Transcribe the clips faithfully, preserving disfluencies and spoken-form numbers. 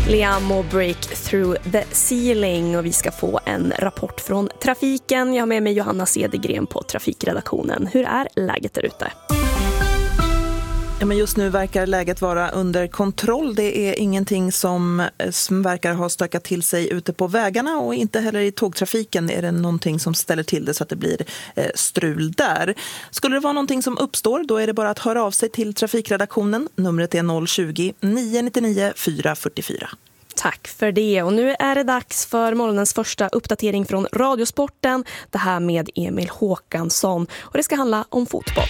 Liam och Break Through the Ceiling, och vi ska få en rapport från trafiken. Jag har med mig Johanna Cedergren på trafikredaktionen. Hur är läget där ute? Ja, men just nu verkar läget vara under kontroll. Det är ingenting som, som verkar ha stökat till sig ute på vägarna, och inte heller i tågtrafiken är det någonting som ställer till det så att det blir eh, strul där. Skulle det vara någonting som uppstår, då är det bara att höra av sig till trafikredaktionen. Numret är noll tjugo, nio nio nio, fyra fyra fyra. Tack för det. Och nu är det dags för morgonens första uppdatering från Radiosporten. Det här med Emil Håkansson. Och det ska handla om fotboll.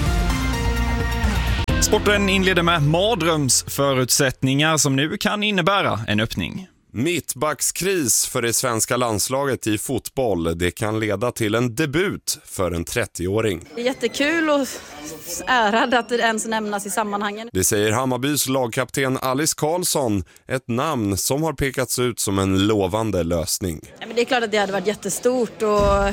Sporten inleder med mardrömsförutsättningar som nu kan innebära en öppning. Mittbackskris för det svenska landslaget i fotboll. Det kan leda till en debut för en trettioåring. Det är jättekul och ärad att det ens nämnas i sammanhangen. Det säger Hammarbys lagkapten Alice Karlsson, ett namn som har pekats ut som en lovande lösning. Ja, men det är klart att det hade varit jättestort och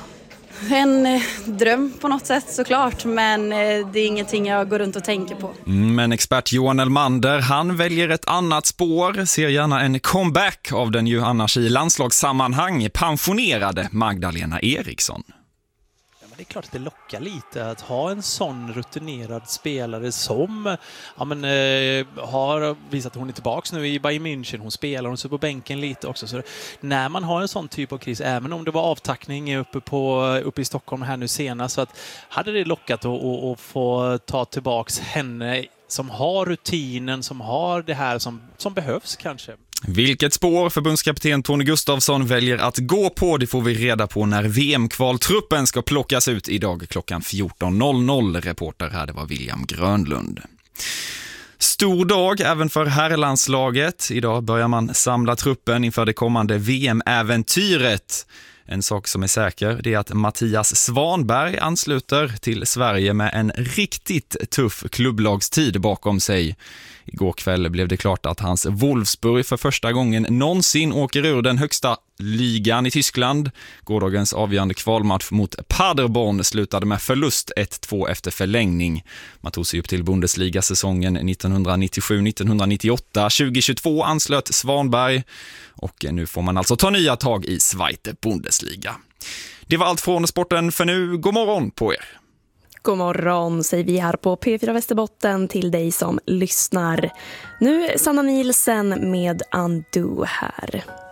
en dröm på något sätt såklart, men det är ingenting jag går runt och tänker på. Men expert Johan Elmander, han väljer ett annat spår, ser gärna en comeback av den ju annars i landslagssammanhang pensionerade Magdalena Eriksson. Det är klart att det lockar lite att ha en sån rutinerad spelare som ja, men, eh, har visat att hon är tillbaka nu i Bayern München. Hon spelar, hon står på bänken lite också. Så när man har en sån typ av kris, även om det var avtackning uppe, på, uppe i Stockholm här nu senast, så att hade det lockat att, att, att få ta tillbaks henne som har rutinen, som har det här som, som behövs kanske. Vilket spår förbundskapten Tony Gustafsson väljer att gå på, det får vi reda på när V M-kvaltruppen ska plockas ut idag klockan fjorton noll noll. Reporter här, det var William Grönlund. Stor dag även för herrlandslaget. Idag börjar man samla truppen inför det kommande V M-äventyret. En sak som är säker, det är att Mattias Svanberg ansluter till Sverige med en riktigt tuff klubblagstid bakom sig. Igår kväll blev det klart att hans Wolfsburg för första gången någonsin åker ur den högsta ligan i Tyskland. Gårdagens avgörande kvalmatch mot Paderborn slutade med förlust ett två efter förlängning. Man tog sig upp till Bundesliga-säsongen nittonhundranittiosju nittonhundranittioåtta. tjugohundratjugotvå anslöt Svanberg och nu får man alltså ta nya tag i Zweite Bundesliga. Det var allt från sporten för nu. God morgon på er! God morgon säger vi här på P fyra Västerbotten till dig som lyssnar. Nu Sanna Nielsen med Undo här.